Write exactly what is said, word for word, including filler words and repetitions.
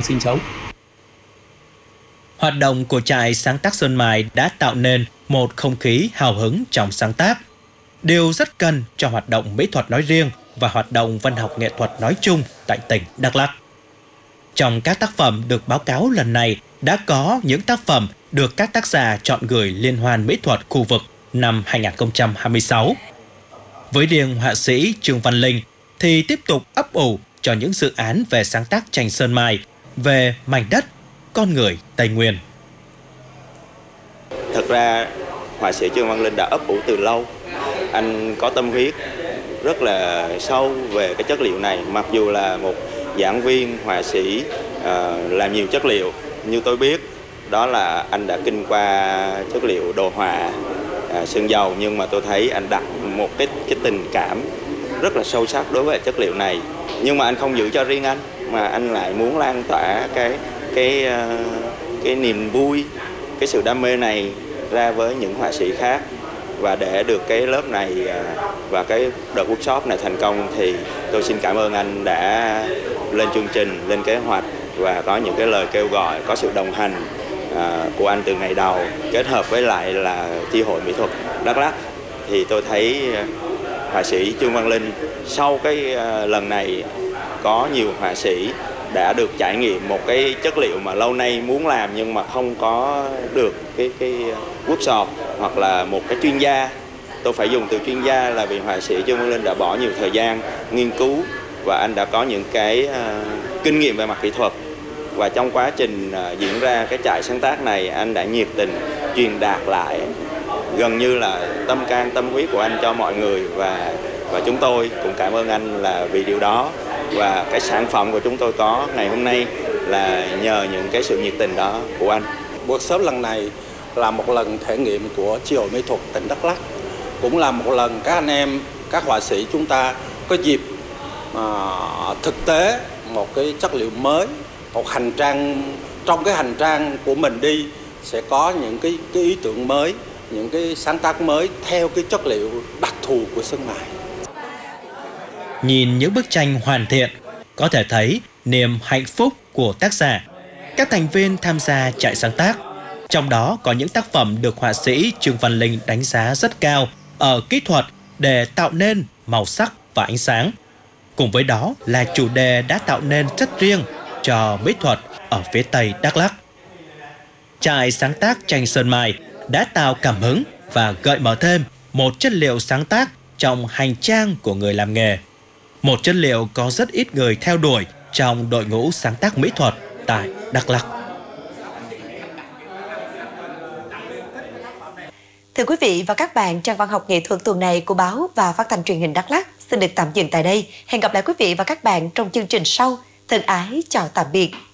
sinh sống. Hoạt động của trại sáng tác Sơn Mài đã tạo nên một không khí hào hứng trong sáng tác, điều rất cần cho hoạt động mỹ thuật nói riêng và hoạt động văn học nghệ thuật nói chung tại tỉnh Đắk Lắk. Trong các tác phẩm được báo cáo lần này đã có những tác phẩm được các tác giả chọn gửi Liên hoan mỹ thuật khu vực năm hai không hai sáu. Với riêng họa sĩ Trương Văn Linh thì tiếp tục ấp ủ cho những dự án về sáng tác tranh sơn mài về mảnh đất, con người Tây Nguyên. Thật ra họa sĩ Trương Văn Linh đã ấp ủ từ lâu. Anh có tâm huyết rất là sâu về cái chất liệu này, mặc dù là một giảng viên họa sĩ uh, làm nhiều chất liệu. Như tôi biết đó là anh đã kinh qua chất liệu đồ họa, uh, sơn dầu, nhưng mà tôi thấy anh đặt một cái cái tình cảm rất là sâu sắc đối với chất liệu này. Nhưng mà anh không giữ cho riêng anh, mà anh lại muốn lan tỏa cái cái uh, cái niềm vui, cái sự đam mê này ra với những họa sĩ khác. Và để được cái lớp này và cái đợt workshop này thành công thì tôi xin cảm ơn anh đã lên chương trình, lên kế hoạch và có những cái lời kêu gọi, có sự đồng hành của anh từ ngày đầu, kết hợp với lại là chi hội mỹ thuật Đắk Lắk, thì tôi thấy họa sĩ Trương Văn Linh sau cái lần này có nhiều họa sĩ đã được trải nghiệm một cái chất liệu mà lâu nay muốn làm nhưng mà không có được cái cái workshop hoặc là một cái chuyên gia. Tôi phải dùng từ chuyên gia là vì họa sĩ Trương Văn Linh đã bỏ nhiều thời gian nghiên cứu và anh đã có những cái uh, kinh nghiệm về mặt kỹ thuật. Và trong quá trình uh, diễn ra cái trại sáng tác này, anh đã nhiệt tình truyền đạt lại gần như là tâm can tâm huyết của anh cho mọi người, và và chúng tôi cũng cảm ơn anh là vì điều đó. Và cái sản phẩm của chúng tôi có ngày hôm nay là nhờ những cái sự nhiệt tình đó của anh. Workshop lần này là một lần thể nghiệm của chi hội mỹ thuật tỉnh Đắk Lắk, cũng là một lần các anh em, các họa sĩ chúng ta có dịp uh, thực tế một cái chất liệu mới, một hành trang. Trong cái hành trang của mình đi sẽ có những cái, cái ý tưởng mới, những cái sáng tác mới theo cái chất liệu đặc thù của sơn mài. Nhìn những bức tranh hoàn thiện, có thể thấy niềm hạnh phúc của tác giả, các thành viên tham gia trại sáng tác. Trong đó có những tác phẩm được họa sĩ Trương Văn Linh đánh giá rất cao ở kỹ thuật để tạo nên màu sắc và ánh sáng. Cùng với đó là chủ đề đã tạo nên chất riêng cho mỹ thuật ở phía Tây Đắk Lắk. Trại sáng tác tranh sơn mài đã tạo cảm hứng và gợi mở thêm một chất liệu sáng tác trong hành trang của người làm nghề. Một chất liệu có rất ít người theo đuổi trong đội ngũ sáng tác mỹ thuật tại Đắk Lắk. Thưa quý vị và các bạn, trang văn học nghệ thuật tuần này của báo và phát thanh truyền hình Đắk Lắk xin được tạm dừng tại đây. Hẹn gặp lại quý vị và các bạn trong chương trình sau. Thân ái chào tạm biệt.